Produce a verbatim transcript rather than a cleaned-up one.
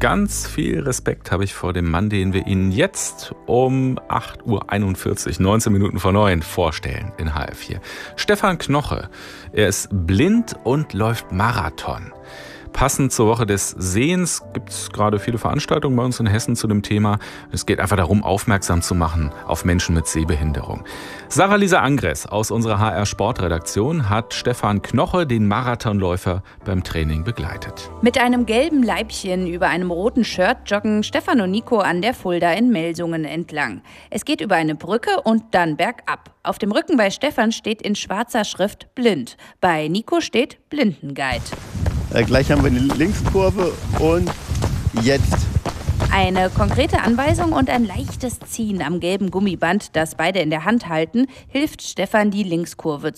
Ganz viel Respekt habe ich vor dem Mann, den wir Ihnen jetzt um acht Uhr einundvierzig, neunzehn Minuten vor neun, vorstellen in H R vier. Stefan Knoche. Er ist blind und läuft Marathon. Passend zur Woche des Sehens gibt es gerade viele Veranstaltungen bei uns in Hessen zu dem Thema. Es geht einfach darum, aufmerksam zu machen auf Menschen mit Sehbehinderung. Sarah-Lisa Angres aus unserer H R-Sportredaktion hat Stefan Knoche, den Marathonläufer, beim Training begleitet. Mit einem gelben Leibchen über einem roten Shirt joggen Stefan und Nico an der Fulda in Melsungen entlang. Es geht über eine Brücke und dann bergab. Auf dem Rücken bei Stefan steht in schwarzer Schrift blind. Bei Nico steht Blindenguide. Äh, gleich haben wir eine Linkskurve und jetzt. Eine konkrete Anweisung und ein leichtes Ziehen am gelben Gummiband, das beide in der Hand halten, hilft Stefan, die Linkskurve